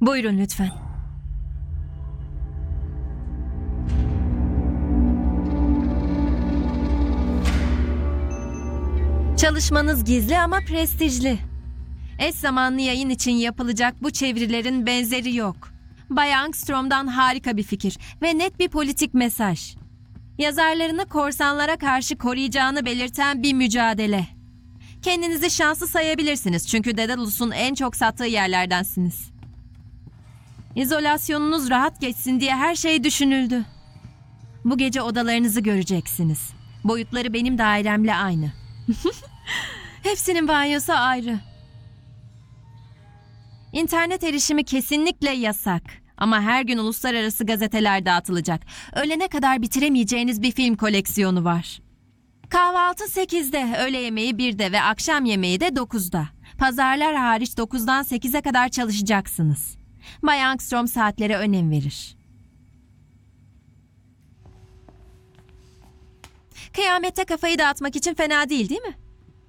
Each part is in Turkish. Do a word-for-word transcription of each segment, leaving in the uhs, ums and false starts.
Buyurun lütfen. Çalışmanız gizli ama prestijli. Eş zamanlı yayın için yapılacak bu çevirilerin benzeri yok. Bay Angstrom'dan harika bir fikir ve net bir politik mesaj. Yazarlarını korsanlara karşı koruyacağını belirten bir mücadele. Kendinizi şanslı sayabilirsiniz çünkü Daedalus'un en çok sattığı yerlerdensiniz. İzolasyonunuz rahat geçsin diye her şey düşünüldü. Bu gece odalarınızı göreceksiniz. Boyutları benim dairemle aynı. Hepsinin banyosu ayrı. İnternet erişimi kesinlikle yasak. Ama her gün uluslararası gazeteler dağıtılacak. Öğlene kadar bitiremeyeceğiniz bir film koleksiyonu var. Kahvaltı sekizde, öğle yemeği birde ve akşam yemeği de dokuzda. Pazarlar hariç dokuzdan sekize kadar çalışacaksınız. Bay Angstrom saatlere önem verir. Kıyamette kafayı dağıtmak için fena değil, değil mi?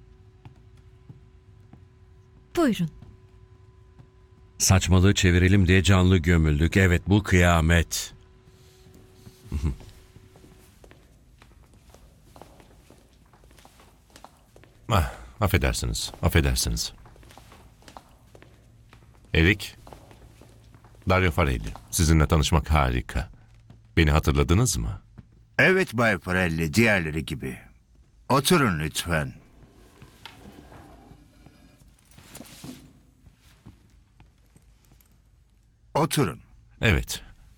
Buyurun. Saçmalığı çevirelim diye canlı gömüldük. Evet, bu kıyamet. Ah, affedersiniz, affedersiniz. Erik, Dario Farelli. Sizinle tanışmak harika. Beni hatırladınız mı? Evet Bay Farelli, diğerleri gibi. Oturun lütfen. Oturun. Evet.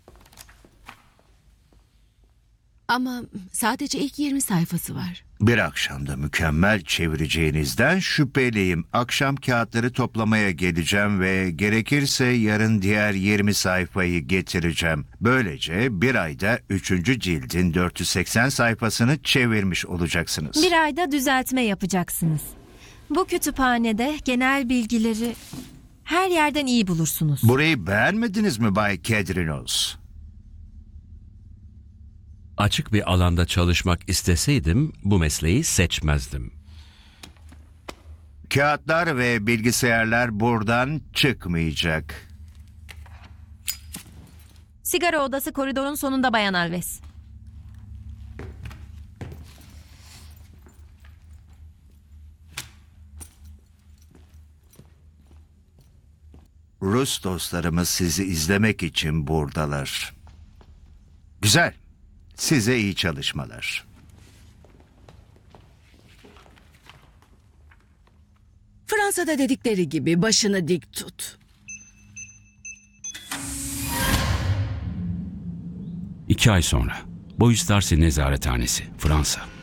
Ama sadece ilk yirmi sayfası var. Bir akşamda mükemmel çevireceğinizden şüpheliyim. Akşam kağıtları toplamaya geleceğim ve gerekirse yarın diğer yirmi sayfayı getireceğim. Böylece bir ayda üçüncü cildin dört yüz seksen sayfasını çevirmiş olacaksınız. Bir ayda düzeltme yapacaksınız. Bu kütüphanede genel bilgileri her yerden iyi bulursunuz. Burayı beğenmediniz mi Bay Kedrinos? Açık bir alanda çalışmak isteseydim bu mesleği seçmezdim. Kağıtlar ve bilgisayarlar buradan çıkmayacak. Sigara odası koridorun sonunda Bayan Alves. Rus dostlarımız sizi izlemek için buradalar. Güzel. Size iyi çalışmalar. Fransa'da dedikleri gibi başını dik tut. İki ay sonra Boyuz Tarsi Nezarethanesi, Fransa.